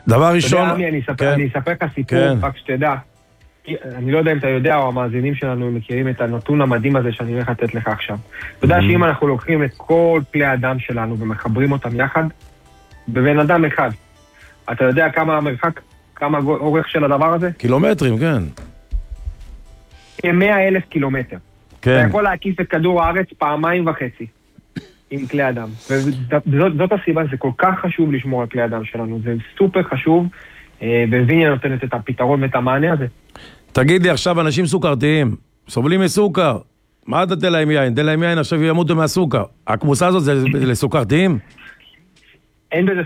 דבר ראשון... אתה יודע, אני אספר לך סיפור, רק שתדע. אני לא יודע אם אתה יודע, או המאזינים שלנו מכירים את הנתון המדהים הזה שאני הולך לתת לך עכשיו. אתה יודע שאם אנחנו לוקחים את כל כלי האדם שלנו ומחברים אותם יחד, בבן אדם אחד, אתה יודע כמה המרחק, כמה אורך של הדבר הזה? קילומטרים, כן. 100,000 קילומטר. כן. אתה יכול להקיף את כדור הארץ 2.5 פעמים עם כלי אדם. וזאת הסיבה, זה כל כך חשוב לשמור על כלי אדם שלנו. זה סופר חשוב, וויניה נותנת את הפתרון ואת המענה הזה. תגיד לי, עכשיו אנשים סוכרתיים, סובלים מסוכר. מה אתה תן להם יין? תן להם יין, עכשיו ימותו מהסוכר. הכמוסה הזאת זה לסוכרתיים? אין בזה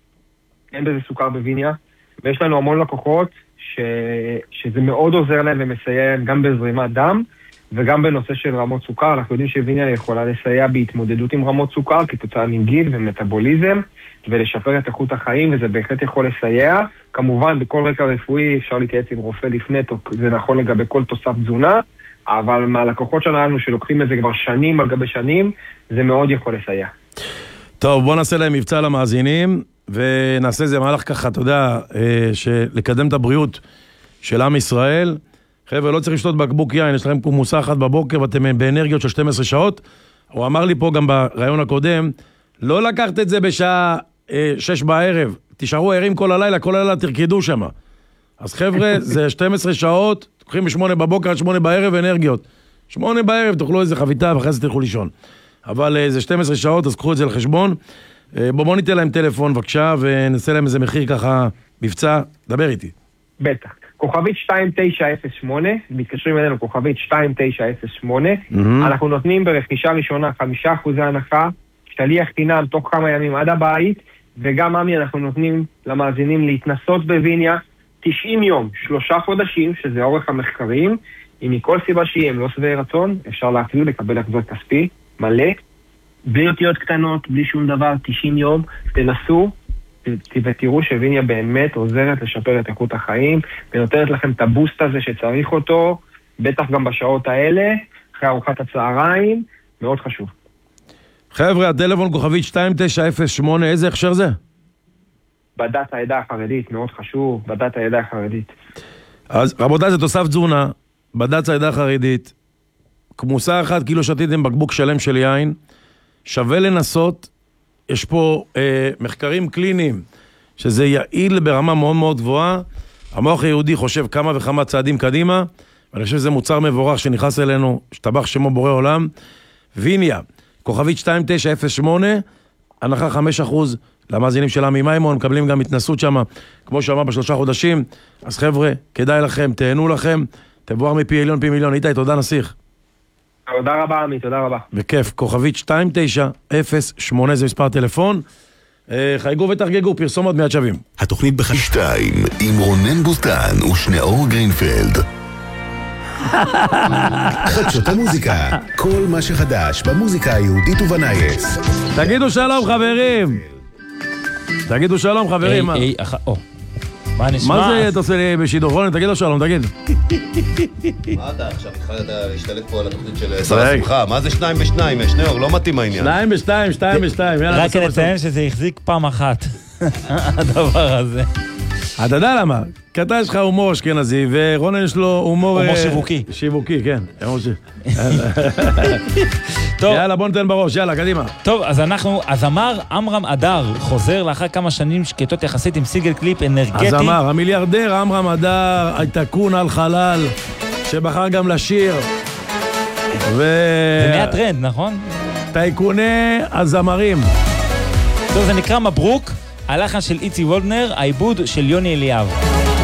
סוכר בוויניה, ויש לנו המון לקוחות שזה מאוד עוזר להם ומסייע להם גם בזרימת דם, וגם בנושא של רמות סוכר. אנחנו יודעים שוויניה יכולה לסייע בהתמודדות עם רמות סוכר, כתוצאה מגיל ומטאבוליזם, ולשפר את איכות החיים, וזה בהחלט יכול לסייע. כמובן, בכל רקע רפואי אפשר להתייעץ עם רופא לפני, זה נכון לגבי כל תוסף תזונה, אבל מהלקוחות שלנו שלוקחים את זה כבר שנים על גבי שנים, זה מאוד יכול לסייע. טוב, בוא נעשה להם מבצע למאזינים, ונעשה איזה מהלך ככה, אתה יודע, לקדם את הבריאות של עם ישראל. חבר'ה, לא צריך לשתות בקבוק יין, יש לכם מוסה אחת בבוקר, ואתם באנרגיות של 12 שעות. הוא אמר לי פה גם ברעיון הקודם, לא לקחת את זה בשעה 6 בערב, תישארו ערים כל הלילה תרקדו שם. אז חבר'ה, זה 12 שעות, תקחים מ8 בבוקר עד 8 בערב אנרגיות. 8 בערב תאכלו איזה חביתה ואחרי זה תלכו לישון. אבל זה 12 שעות, אז קחו את זה לחשבון. בואו ניתן להם טלפון בבקשה, ונעשה להם איזה מחיר ככה, מבצע, דבר איתי. בטח. כוכבית 2908, מתקשרים אלינו כוכבית 2908, אנחנו נותנים ברכישה ראשונה 5% הנחה, שליח חינם תוך כמה ימים עד הבית, וגם עמי אנחנו נותנים למאזינים להתנסות בוויניה 90 יום, 3 חודשים, שזה אורך המחקרים, אם מכל סיבה שהיא הם לא שבעי רצון, אפשר להקליט לקבל החזר כספי מלא, בלי אותיות קטנות, בלי שום דבר, 90 יום, תנסו, ותראו שוויניה באמת עוזרת לשפר את איכות החיים, ונותנת לכם את הבוסט הזה שצריך אותו, בטח גם בשעות האלה, אחרי ארוחת הצהריים, מאוד חשוב. חבר'ה, הטלפון כוכבית 2908, איזה הכשר זה? בדת העדה החרדית, מאוד חשוב, בדת העדה החרדית. אז רבותיי, זה תוסף תזונה, בדת העדה החרדית, כמוסה אחת קילו שתיתם בקבוק שלם של יין, שווה לנסות, יש פה מחקרים קליניים, שזה יעיל ברמה מאוד מאוד גבוהה, המוח היהודי חושב כמה וכמה צעדים קדימה, ואני חושב שזה מוצר מבורך שנכנס אלינו, שטבח שמו בורא עולם, ויניה, כוכבית 2908, הנחה 5%, למאזינים של עמי מימון, מקבלים גם התנסות שם, כמו שאמר ב3 חודשים, אז חבר'ה, כדאי לכם, תהנו לכם, תבואר מפי עליון, פי מיליון, איתי, תודה נסיך. תודה רבה, עמי, תודה רבה. בכיף, כוכבית 2908 זה מספר טלפון. חייגו ותרגגו, פרסומות מיד שווים. התוכנית בחשתיים עם רונן בוסטן ושנאור גרינפלד. חדשות המוזיקה, כל מה שחדש במוזיקה היהודית ובנייס. תגידו שלום חברים. תגידו שלום חברים. מה נשמע? מה זה אתה עושה לי בשידור? רונן, תגידו שלום, תגיד. מה אתה עכשיו התחלת להשתלט פה על התוכנית של שר השמחה? מה זה 2 ב2? שניאור, לא מתאים העניין. 2 ב2. רק לציין שזה החזיק פעם אחת, הדבר הזה. אתה יודע למה? כי אתה יש לך הומור אשכנזי, ורונן יש לו הומור שיווקי. שיווקי, כן. יאללה, בוא ניתן בראש, יאללה, קדימה. טוב, אז הזמר עמרם אדר חוזר לאחר כמה שנים שקטות יחסית עם סיגל קליפ אנרגטי. הזמר, המיליארדר עמרם אדר, תקון על חלל, שבחר גם לשיר. זה נהיה טרנד, נכון? טייקוני הזמרים. טוב, זה נקרא מברוק, הלחן של איצי וולדנר, העיבוד של יוני אליאב.